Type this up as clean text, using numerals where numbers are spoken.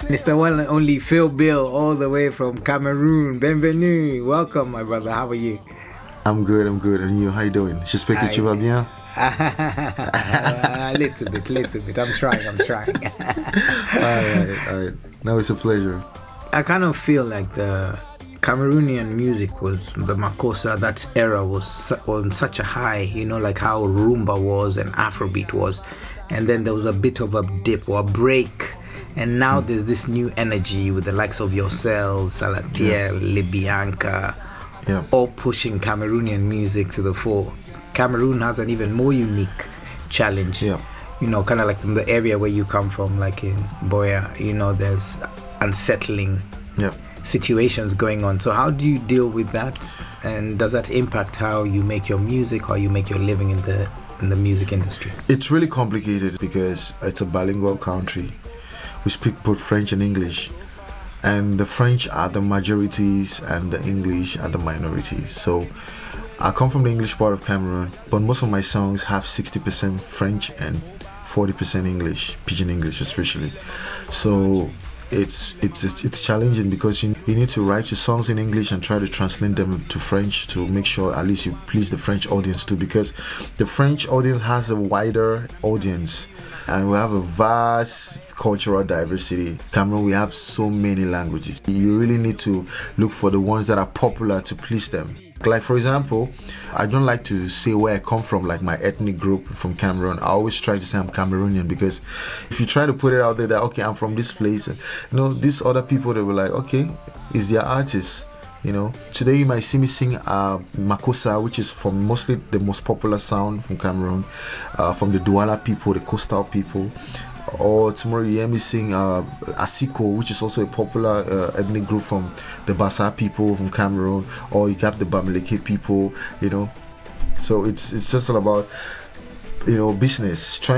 Mr. One and only Phil Bill, all the way from Cameroon. Bienvenue. Welcome, my brother. How are you? I'm good. And you, how you doing? J'espère que tu vas bien. A little bit. I'm trying. All right. Now it's a pleasure. I kind of feel like the Cameroonian music was, the Makossa, that era was on such a high, like how Rumba was and Afrobeat was. And then there was a bit of a dip or a break. And now there's this new energy with the likes of yourselves, Salatiel, Libianca, all pushing Cameroonian music to the fore. Cameroon has an even more unique challenge. Kind of like in the area where you come from, like in Boya, there's unsettling situations going on. So how do you deal with that? And does that impact how you make your music, or you make your living in the music industry? It's really complicated because it's a bilingual country. We speak both French and English, and the French are the majorities and the English are the minorities. So I come from the English part of Cameroon, but most of my songs have 60% French and 40% English, Pidgin English especially. So it's challenging because you need to write your songs in English and try to translate them to French to make sure at least you please the French audience too, because the French audience has a wider audience and we have a vast cultural diversity. Cameroon, we have so many languages. You really need to look for the ones that are popular to please them. Like, for example, I don't like to say where I come from, like my ethnic group from Cameroon. I always try to say I'm Cameroonian, because if you try to put it out there that, okay, I'm from this place, these other people, they were like, okay, is their artist. Today you might see me sing Makossa, which is from mostly the most popular sound from Cameroon, from the Douala people, the coastal people. Or tomorrow you hear me sing Asiko, which is also a popular ethnic group from the Bassa people from Cameroon. Or you have the Bamileke people, So it's just all about, business. Trying